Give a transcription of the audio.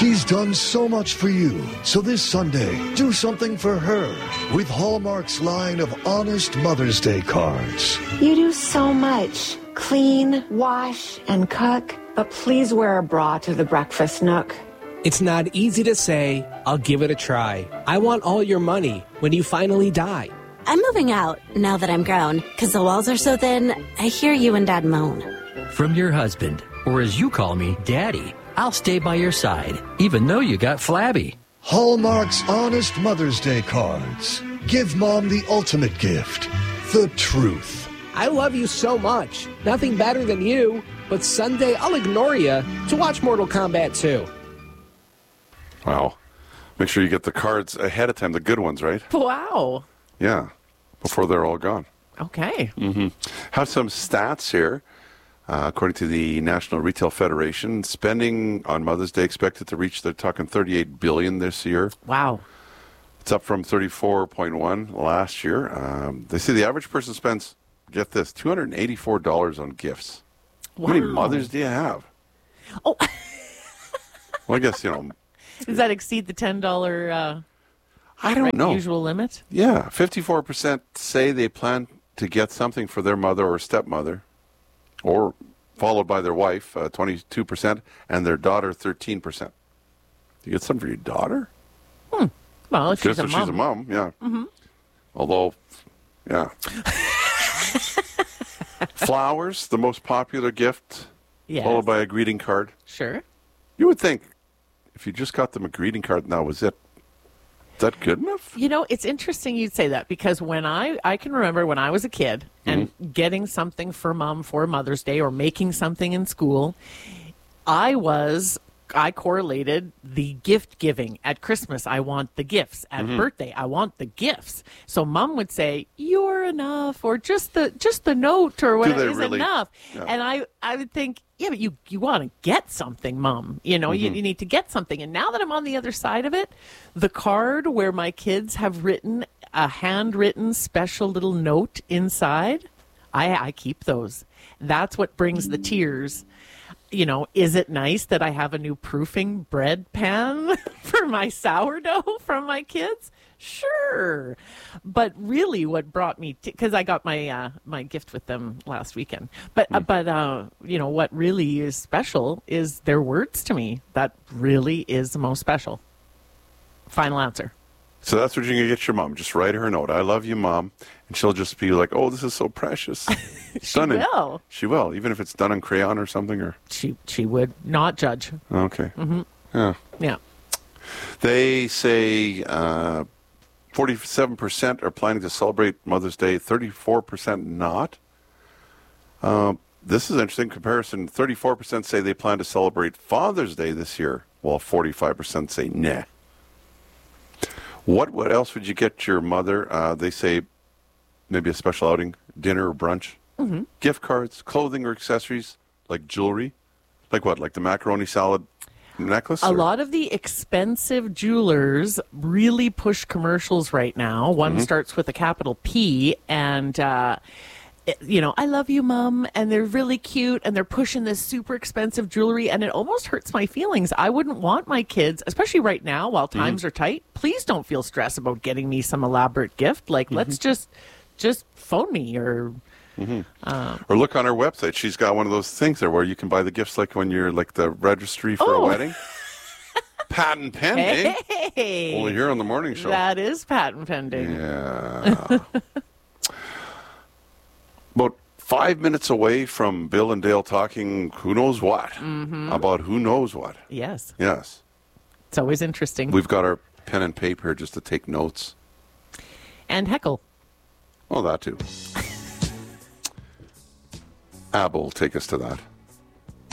She's done so much for you. So this Sunday, do something for her with Hallmark's line of honest Mother's Day cards. You do so much. Clean, wash, and cook. But please wear a bra to the breakfast nook. It's not easy to say, I'll give it a try. I want all your money when you finally die. I'm moving out now that I'm grown, because the walls are so thin, I hear you and Dad moan. From your husband, or as you call me, Daddy, I'll stay by your side, even though you got flabby. Hallmark's honest Mother's Day cards. Give Mom the ultimate gift, the truth. I love you so much. Nothing better than you. But Sunday, I'll ignore you to watch Mortal Kombat 2. Wow. Make sure you get the cards ahead of time, the good ones, right? Wow. Yeah, before they're all gone. Okay. Have some stats here. According to the National Retail Federation, spending on Mother's Day expected to reach, they're talking $38 billion this year. Wow. It's up from $34.1 last year. They say the average person spends, get this, $284 on gifts. Wow. How many mothers do you have? Oh. Well, I guess, Does that exceed the $10 I don't know. usual limit? Yeah. 54% say they plan to get something for their mother or stepmother, or followed by their wife, 22%, and their daughter, 13%. You get something for your daughter? Well, if she's Just a if mom. she's a mom, yeah. Although, yeah. Flowers, the most popular gift, Yes. followed by a greeting card. Sure. You would think if you just got them a greeting card and that was it, is that good enough? You know, it's interesting you'd say that, because when I can remember when I was a kid and getting something for Mom for Mother's Day or making something in school, I correlated the gift giving. At Christmas, I want the gifts. At birthday, I want the gifts. So Mom would say, "You're enough," or just the note or whatever is really? enough. Yeah. And I would think, yeah, but you want to get something, Mom. You need to get something. And now that I'm on the other side of it, the card where my kids have written a handwritten special little note inside, I keep those. That's what brings the tears. Is it nice that I have a new proofing bread pan for my sourdough from my kids? Sure. But really what brought me because I got my my gift with them last weekend. But what really is special is their words to me. That really is the most special. Final answer. So that's what you're going to get your mom. Just write her a note. I love you, Mom. And she'll just be like, oh, this is so precious. She will. She will, even if it's done in crayon or something. Or She would not judge. Okay. Yeah. Yeah. They say 47% are planning to celebrate Mother's Day, 34% not. This is an interesting comparison. 34% say they plan to celebrate Father's Day this year, while 45% say nah. What else would you get your mother? They say maybe a special outing, dinner or brunch. Gift cards, clothing or accessories, like jewelry. Like what? Like the macaroni salad necklace? A lot of the expensive jewelers really push commercials right now. One starts with a capital P, and I love you, Mom, and they're really cute, and they're pushing this super expensive jewelry, and it almost hurts my feelings. I wouldn't want my kids, especially right now while times are tight, please don't feel stressed about getting me some elaborate gift. Like, let's just phone me or... or look on her website. She's got one of those things there where you can buy the gifts like when you're like the registry for a wedding. Patent pending. Hey! Only here on the morning show. That is patent pending. Yeah. About 5 minutes away from Bill and Dale talking who knows what about who knows what. Yes. Yes. It's always interesting. We've got our pen and paper just to take notes. And heckle. Oh, that too. Abel will take us to that.